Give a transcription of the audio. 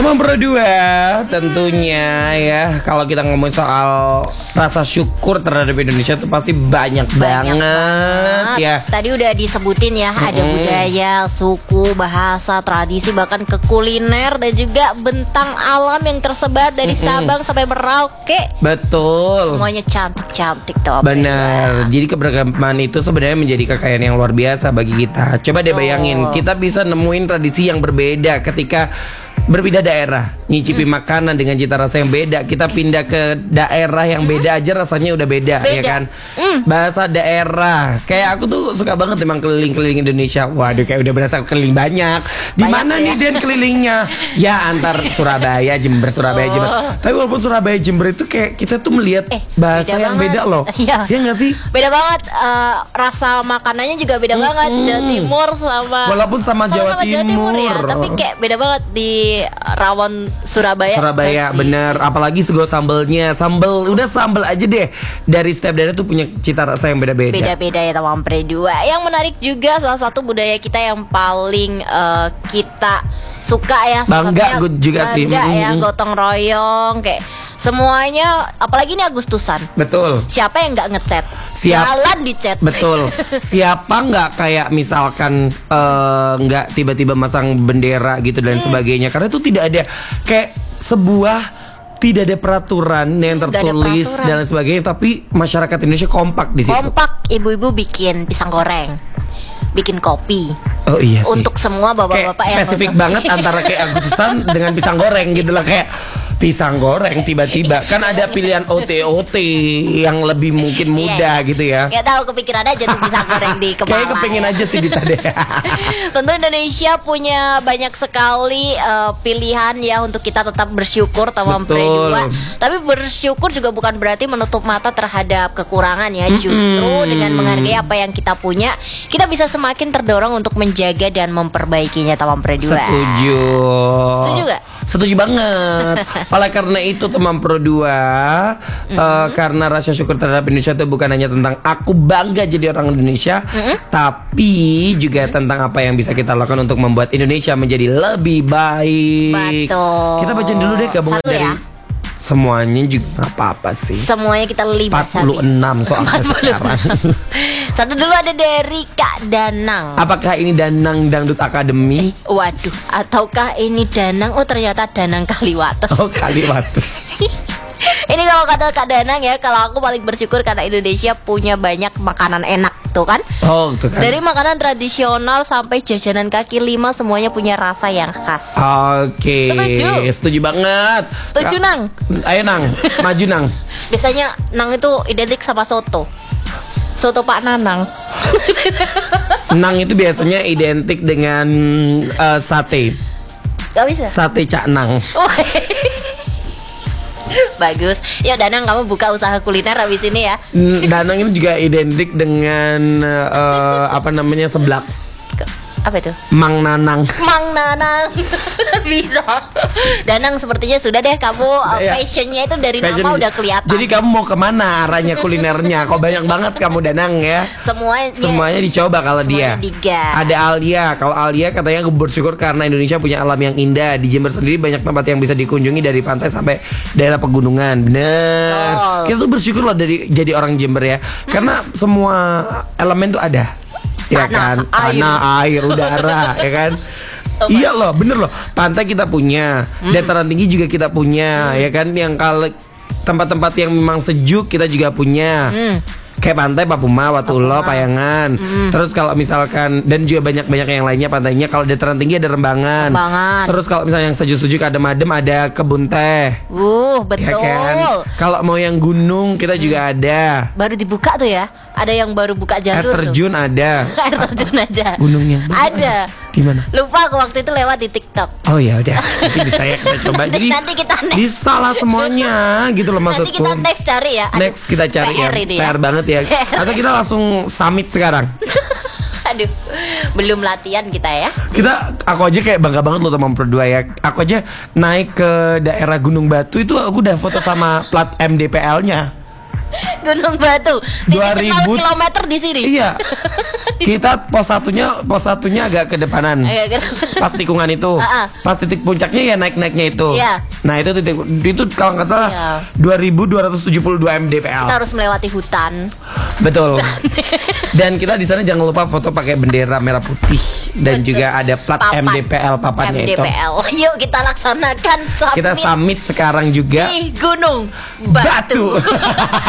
Teman berdua, tentunya ya kalau kita ngomong soal rasa syukur terhadap Indonesia itu pasti banyak banget ya. Tadi udah disebutin ya, ada budaya, suku, bahasa, tradisi, bahkan ke kuliner dan juga bentang alam yang tersebar dari Sabang sampai Merauke. Betul. Semuanya cantik-cantik tuh. Benar. Jadi keberagaman itu sebenarnya menjadi kekayaan yang luar biasa bagi kita. Coba deh bayangin, kita bisa nemuin tradisi yang berbeda ketika berbeda daerah, nyicipi makanan dengan cita rasa yang beda. Kita pindah ke daerah yang beda aja rasanya udah beda. Ya kan. Bahasa daerah, kayak aku tuh suka banget emang keliling-keliling Indonesia. Waduh, kayak udah berasa keliling banyak. Di mana nih Den kelilingnya? Ya antar Surabaya, Jember, Surabaya, Jember. Tapi walaupun Surabaya, Jember itu kayak kita tuh melihat bahasa yang beda loh. Iya nggak sih? Beda banget. Rasa makanannya juga beda banget. Jawa Timur sama walaupun sama Jawa Timur ya, tapi kayak beda banget di rawon Surabaya bener. Apalagi sego sambelnya, udah sambel aja deh. Dari setiap daerah tuh punya cita rasa yang beda-beda. Beda-beda ya teman berdua. Yang menarik juga salah satu budaya kita yang paling kita suka ya, bangga juga sih. Ya, gotong royong kayak semuanya. Apalagi ini Agustusan. Betul. Siapa yang nggak ngechat? Jalan dichat. Betul. Siapa nggak kayak misalkan nggak tiba-tiba masang bendera gitu dan sebagainya. Karena itu tidak ada kayak tidak ada peraturan yang tertulis dan sebagainya, tapi masyarakat Indonesia kompak di situ. Kompak, ibu-ibu bikin pisang goreng, bikin kopi. Oh iya sih. Untuk semua bapak-bapak yang spesifik banget antara kayak Agustusan dengan pisang goreng gitu lah, kayak pisang goreng tiba-tiba kan ada pilihan OT yang lebih mungkin mudah gitu ya. Gak tahu, kepikiran aja tuh pisang goreng di kepala. Kayak kepingin aja sih Dita deh. Tentu Indonesia punya banyak sekali pilihan ya untuk kita tetap bersyukur teman berdua. Tapi bersyukur juga bukan berarti menutup mata terhadap kekurangan ya. Justru dengan menghargai apa yang kita punya, kita bisa semakin terdorong untuk menjaga dan memperbaikinya teman berdua. Setuju. Setuju gak? Setuju banget. Oleh karena itu teman Pro 2, karena rasa syukur terhadap Indonesia itu bukan hanya tentang aku bangga jadi orang Indonesia, tapi juga tentang apa yang bisa kita lakukan untuk membuat Indonesia menjadi lebih baik. Betul. Kita baca dulu deh gabungan dari semuanya juga gak apa-apa sih. Semuanya kita 46 soalnya sekarang. Satu dulu ada dari Kak Danang. Apakah ini Danang Dangdut Academy? Waduh, ataukah ini Danang? Oh ternyata Danang Kaliwates. Oh Kaliwates. Ini kalau kata Kak Danang ya, kalau aku paling bersyukur karena Indonesia punya banyak makanan enak tuh kan. Oh tuh kan. Dari makanan tradisional sampai jajanan kaki lima, semuanya punya rasa yang khas. Oke. Setuju banget. Setuju Nang. Ayo Nang, maju Nang. Biasanya Nang itu identik sama soto Pak Nanang. Nang itu biasanya identik dengan sate. Gak bisa. Sate Cak Nang. Bagus. Ya Danang, kamu buka usaha kuliner habis ini ya. Danang ini juga identik dengan seblak. Apa itu? Mang Nanang. Mang Nanang. Bisa. Danang sepertinya sudah deh kamu passionnya itu dari nama udah kelihatan. Jadi kamu mau kemana arahnya kulinernya? Kok banyak banget kamu Danang ya. Semuanya dicoba kalau dia. Ada Alia. Kalau Alia katanya bersyukur karena Indonesia punya alam yang indah. Di Jember sendiri banyak tempat yang bisa dikunjungi dari pantai sampai daerah pegunungan. Bener. Kita tuh bersyukur loh jadi orang Jember ya. Karena semua elemen tuh ada. Ya kan, tanah, air, udara, ya kan. Iya loh, bener loh. Pantai kita punya, dataran tinggi juga kita punya, ya kan. Yang kalau tempat-tempat yang memang sejuk kita juga punya. Kayak pantai Papuma, Watulo, Payangan. Terus kalau misalkan dan juga banyak yang lainnya pantainya. Kalau dataran tinggi ada Rembangan. Terus kalau misalnya yang sejuk-sejuk ada Madem, ada Kebun Teh. Betul. Ya kan? Kalau mau yang gunung kita juga ada. Baru dibuka tuh ya. Ada yang baru buka jalur. Air terjun tuh. Ada. Air terjun aja. Gunungnya ada. Di mana? Lupa aku waktu itu lewat di TikTok. Oh ya udah. Nanti bisa ya kita coba. Jadi nanti kita next. Bisa lah semuanya gitu loh maksudku. Nanti kita next cari ya. Next kita cari PR ya. PR banget ya. Atau kita langsung summit sekarang. Aduh, belum latihan kita ya. Aku aja kayak bangga banget loh teman berdua ya. Aku aja naik ke daerah Gunung Batu itu aku udah foto sama plat MDPL-nya. Gunung Batu. 2000 kilometer di sini. Iya. Kita pos satunya agak kedepanan. Pas tikungan itu. Pas titik puncaknya ya naiknya itu. Iya. Nah, itu kalau nggak salah 2272 mdpl. Kita harus melewati hutan. Betul. Dan kita di sana jangan lupa foto pakai bendera merah putih dan juga ada plat MDPL papannya itu. Yuk kita laksanakan summit. Kita summit sekarang juga di Gunung Batu.